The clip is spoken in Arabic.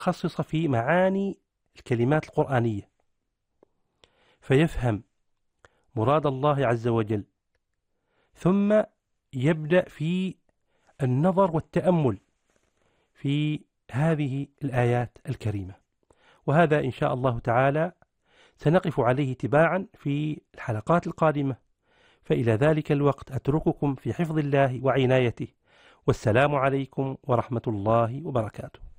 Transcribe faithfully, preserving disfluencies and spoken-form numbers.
متخصصة في معاني الكلمات القرآنية، فيفهم مراد الله عز وجل، ثم يبدأ في النظر والتأمل في هذه الآيات الكريمة. وهذا إن شاء الله تعالى سنقف عليه تباعا في الحلقات القادمة، فإلى ذلك الوقت أترككم في حفظ الله وعنايته، والسلام عليكم ورحمة الله وبركاته.